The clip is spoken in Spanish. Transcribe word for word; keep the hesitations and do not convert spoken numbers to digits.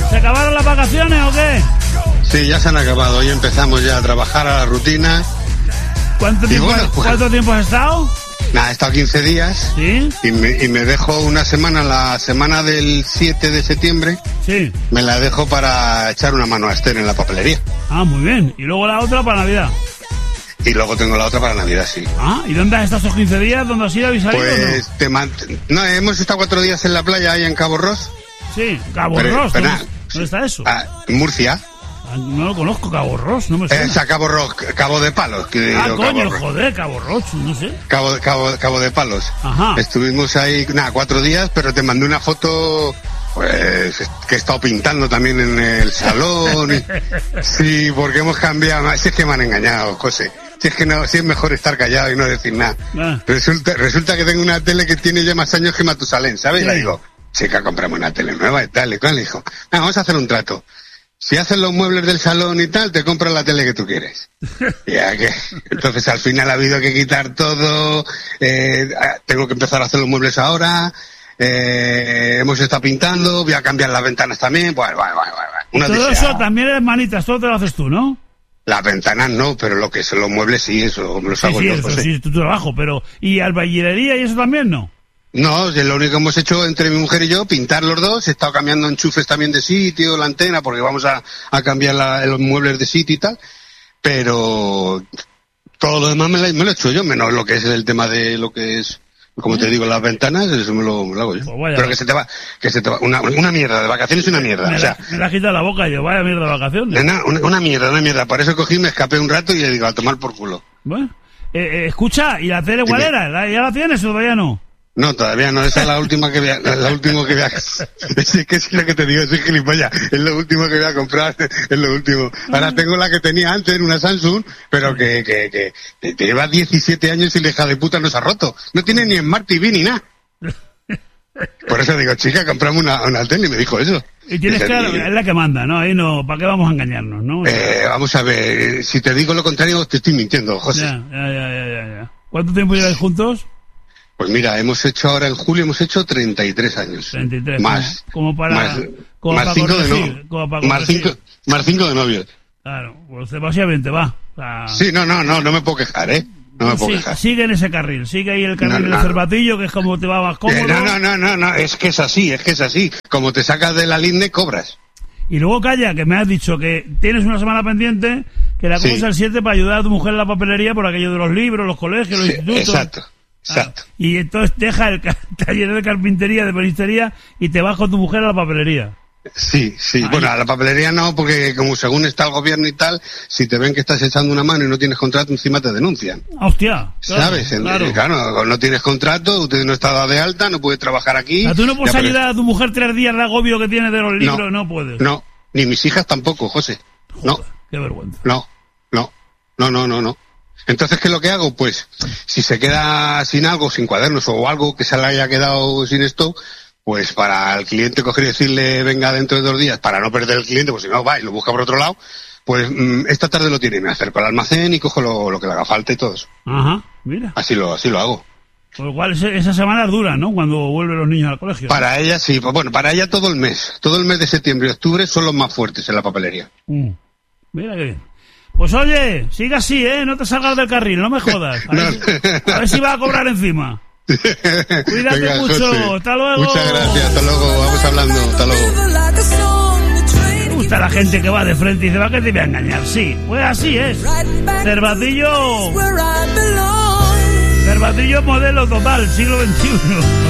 ¿Se acabaron las vacaciones o qué? Sí, ya se han acabado. Hoy empezamos ya a trabajar a la rutina. ¿Cuánto tiempo, bueno, pues, ¿cuánto tiempo has estado? Nada, he estado quince días. ¿Sí? Y me, y me dejo una semana, la semana del siete de septiembre. Sí. Me la dejo para echar una mano a Esther en la papelería. Ah, muy bien. Y luego la otra para Navidad. Y luego tengo la otra para Navidad, sí. Ah, ¿y dónde has estado estos quince días? ¿Dónde has ido? ¿Habéis salido? Pues ¿no? te man... No, hemos estado cuatro días en la playa ahí en Cabo Ros. Sí, Cabo Pero, Ros. pero ¿Dónde, nada, ¿Dónde está eso? Ah, en Murcia. Ah, no lo conozco, Cabo Ros, no me suena. Es a Cabo Ros, Cabo de Palos. Que ah, digo, coño, Cabo Ros. joder, Cabo Ros, no sé. Cabo, Cabo, Cabo de Palos. Ajá. Estuvimos ahí, nada, cuatro días, pero te mandé una foto, pues, que he estado pintando también en el salón. Y, sí, porque hemos cambiado. Si es que me han engañado, José. Si es que no, si es mejor estar callado y no decir nada. Ah. Resulta, resulta que tengo una tele que tiene ya más años que Matusalén, ¿sabes? Sí. Y le digo, chica, compramos una tele nueva y tal. Y cuál le dijo, ah, vamos a hacer un trato. Si haces los muebles del salón y tal, te compras la tele que tú quieres. Ya que, entonces al final ha habido que quitar todo, eh, tengo que empezar a hacer los muebles ahora, eh, hemos estado pintando, voy a cambiar las ventanas también, bueno, bueno, bueno, bueno. Una Todo odisea. eso también eres manitas, todo te lo haces tú, ¿no? Las ventanas no, pero lo que son los muebles sí, eso me los Sí, hago sí, yo, eso José. sí, es tu trabajo, pero... ¿Y albañilería y eso también no? No, es lo único que hemos hecho entre mi mujer y yo, pintar los dos, he estado cambiando enchufes también de sitio, la antena, porque vamos a, a cambiar la, los muebles de sitio y tal, pero todo lo demás me lo, me lo he hecho yo, menos lo que es el tema de lo que es, como te digo, las ventanas, eso me lo, me lo hago yo. Pues vaya. Pero que se te va, que se te va, una, una mierda, de vacaciones es una mierda, Me, o sea, la, me la has quitado la boca y yo, vaya mierda de vacaciones. una, una, una mierda, una mierda, por eso cogí, me escapé un rato y le digo, a tomar por culo. Bueno, eh, eh, escucha, ¿y la tele cuál Dime. era? ¿La- ¿Ya la tienes o todavía no? No, todavía no, esa es la última que voy a, la, la última que voy a, es que es lo que te digo, soy gilipollas, es lo último que voy a comprar, es lo último. Ahora tengo la que tenía antes en una Samsung, pero que, que, que, que, que lleva diecisiete años y la hija de puta no se ha roto. No tiene ni Smart T V ni nada. Por eso digo, chica, comprame una, una tele, y me dijo eso. Y tienes Dice, que... Es la que manda, ¿no? Ahí no, ¿para qué vamos a engañarnos, no? eh, vamos a ver, si te digo lo contrario, te estoy mintiendo, José. Ya, ya, ya, ya, ya, ya. ¿Cuánto tiempo lleváis juntos? Pues mira, hemos hecho ahora en julio, hemos hecho treinta y tres años. treinta y tres. Más. Como para... Más, como más para cinco de corregir, no, como para más corregir. cinco, más cinco de novios. Claro, pues básicamente va. O sea, Sí, no, no, no, no me puedo quejar, ¿eh? No me puedo sí, quejar. sigue en ese carril, sigue ahí el carril No, del no. cervatillo, que es como te va más cómodo. Eh, no, no, no, no, no, es que es así, es que es así. Como te sacas de la linde, cobras. Y luego calla, que me has dicho que tienes una semana pendiente, que la Sí. cosa el siete para ayudar a tu mujer en la papelería por aquello de los libros, los colegios, los Sí, institutos. exacto, Ah, exacto. y entonces deja el ca- taller de carpintería, de banistería y te vas con tu mujer a la papelería. Sí, sí. Ahí. Bueno, a la papelería no, porque como según está el gobierno y tal, si te ven que estás echando una mano y no tienes contrato, encima te denuncian. Ah, hostia. Claro, ¿Sabes? En- Claro. Claro, no tienes contrato, usted no está dado de alta, no puedes trabajar aquí. O sea, tú no puedes Ya, pero- ayudar a tu mujer tres días de agobio que tiene de los libros, no, puedes. No, ni mis hijas tampoco, José. No. Joder, qué vergüenza. No, no, no, no, no, no. Entonces, ¿qué es lo que hago? Pues, si se queda sin algo, sin cuadernos o algo que se le haya quedado sin esto, pues para el cliente coger y decirle venga dentro de dos días, para no perder el cliente, pues si no va y lo busca por otro lado, pues mm, esta tarde lo tiene, me acerco al almacén y cojo lo, lo que le haga falta y todo eso. Ajá, mira. Así lo, así lo hago. Por lo cual ese- esa semana es dura, ¿no? Cuando vuelven los niños al colegio. Para ella sí, pues bueno, para ella todo el mes, todo el mes de septiembre y octubre son los más fuertes en la papelería. Mm. Mira qué bien. Pues oye, sigue así, ¿eh? No te salgas del carril, no me jodas. A, ver, si, a ver si vas a cobrar encima. Cuídate Venga, mucho, José. hasta luego. Muchas gracias, hasta luego, vamos hablando, hasta luego. Me gusta la gente que va de frente y dice, va que te voy a engañar. Sí, pues así es. Cervatillo. Cervatillo modelo total, siglo veintiuno.